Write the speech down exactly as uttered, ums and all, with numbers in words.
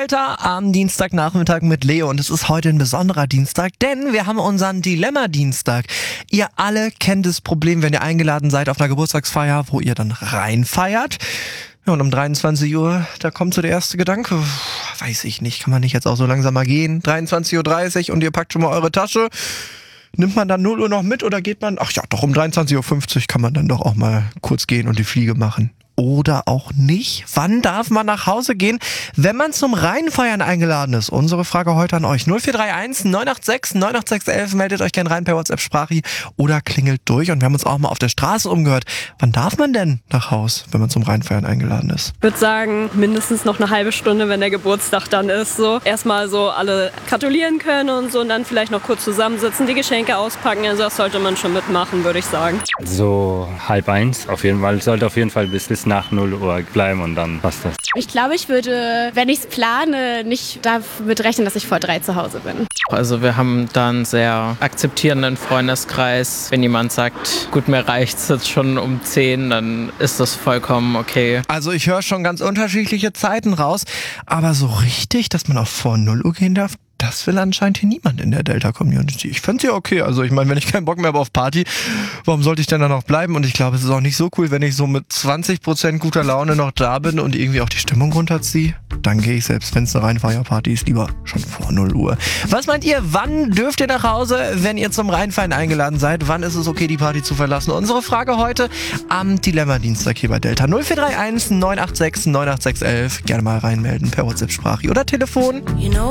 Delta am Dienstagnachmittag mit Leo und es ist heute ein besonderer Dienstag, denn wir haben unseren Dilemma-Dienstag. Ihr alle kennt das Problem, wenn ihr eingeladen seid auf einer Geburtstagsfeier, wo ihr dann reinfeiert. Ja, und um dreiundzwanzig Uhr, da kommt so der erste Gedanke, weiß ich nicht, kann man nicht jetzt auch so langsam mal gehen? dreiundzwanzig Uhr dreißig und ihr packt schon mal eure Tasche. Nimmt man dann null Uhr noch mit oder geht man, ach ja, doch um dreiundzwanzig Uhr fünfzig kann man dann doch auch mal kurz gehen und die Fliege machen. Oder auch nicht? Wann darf man nach Hause gehen, wenn man zum Reinfeiern eingeladen ist? Unsere Frage heute an euch. null vier drei eins neun acht sechs neun acht sechs eins eins. Meldet euch gerne rein per WhatsApp-Sprache oder klingelt durch. Und wir haben uns auch mal auf der Straße umgehört. Wann darf man denn nach Haus, wenn man zum Reinfeiern eingeladen ist? Ich würde sagen, mindestens noch eine halbe Stunde, wenn der Geburtstag dann ist. So erstmal so alle gratulieren können und so und dann vielleicht noch kurz zusammensitzen, die Geschenke auspacken. Also das sollte man schon mitmachen, würde ich sagen. So halb eins auf jeden Fall. Sollte auf jeden Fall bis, bis nach null Uhr bleiben und dann passt das. Ich glaube, ich würde, wenn ich es plane, nicht damit rechnen, dass ich vor drei zu Hause bin. Also wir haben da einen sehr akzeptierenden Freundeskreis. Wenn jemand sagt, gut, mir reicht's jetzt schon um zehn, dann ist das vollkommen okay. Also ich höre schon ganz unterschiedliche Zeiten raus, aber so richtig, dass man auch vor null Uhr gehen darf, das will anscheinend hier niemand in der Delta-Community. Ich find's ja okay. Also ich meine, wenn ich keinen Bock mehr habe auf Party, warum sollte ich denn da noch bleiben? Und ich glaube, es ist auch nicht so cool, wenn ich so mit zwanzig Prozent guter Laune noch da bin und irgendwie auch die Stimmung runterziehe. Dann gehe ich, selbst wenn es eine Reinfeierparty ist, lieber schon vor null Uhr. Was meint ihr, wann dürft ihr nach Hause, wenn ihr zum Reinfeiern eingeladen seid? Wann ist es okay, die Party zu verlassen? Unsere Frage heute am Dilemma-Dienstag hier bei Delta. null vier drei eins neun acht sechs neun acht sechs eins eins. Gerne mal reinmelden per WhatsApp-Sprache oder Telefon. You know